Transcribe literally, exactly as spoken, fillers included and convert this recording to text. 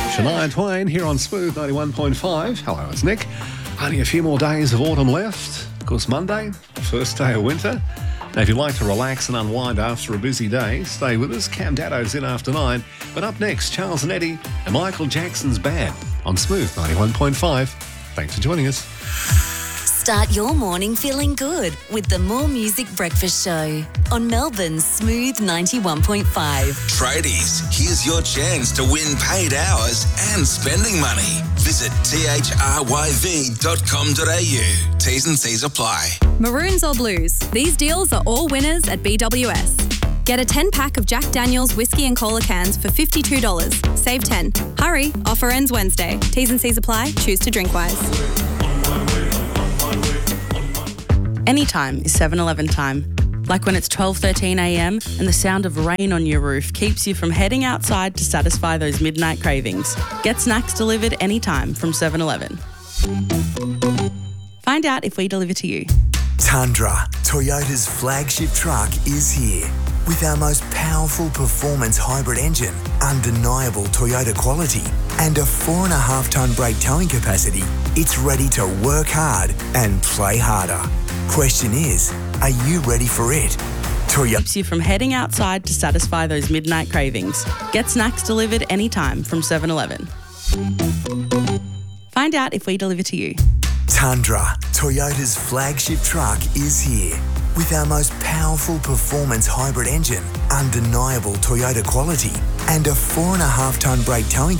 Shania Twain here on Smooth ninety-one point five. Hello, it's Nick. Only a few more days of autumn left. Of course, Monday, first day of winter. Now, if you'd like to relax and unwind after a busy day, stay with us. Cam Daddo's in after nine. But up next, Charles and Eddie and Michael Jackson's Bad on Smooth ninety-one point five. Thanks for joining us. Start your morning feeling good with the More Music Breakfast Show on Melbourne's Smooth ninety-one point five. Tradies, here's your chance to win paid hours and spending money. Visit t h r y v dot com dot a u. T's and C's apply. Maroons or blues? These deals are all winners at B W S. Get a ten pack of Jack Daniel's whiskey and cola cans for fifty-two dollars. Save ten. Hurry, offer ends Wednesday. T's and C's apply. Choose to drink wise. Anytime is seven eleven time. Like when it's twelve thirteen a m and the sound of rain on your roof keeps you from heading outside to satisfy those midnight cravings. Get snacks delivered anytime from seven eleven. Find out if we deliver to you. Tundra, Toyota's flagship truck, is here. With our most powerful performance hybrid engine, undeniable Toyota quality, and a four and a half tonne brake towing capacity, it's ready to work hard and play harder. Question is, are you ready for it? Toyota Keeps you from heading outside to satisfy those midnight cravings. Get snacks delivered anytime from seven eleven. Find out if we deliver to you. Tundra, Toyota's flagship truck, is here. With our most powerful performance hybrid engine, undeniable Toyota quality, and a four and a half tonne brake towing